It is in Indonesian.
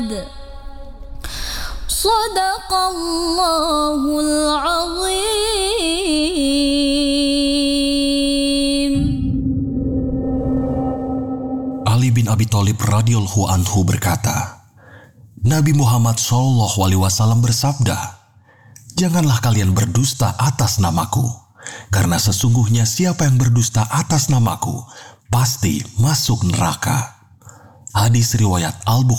Sadaqallahul azim. Ali bin Abi Thalib radhiyallahu anhu berkata, Nabi Muhammad SAW bersabda, "Janganlah kalian berdusta atas namaku, karena sesungguhnya siapa yang berdusta atas namaku pasti masuk neraka." Hadis riwayat Al-Bukhari.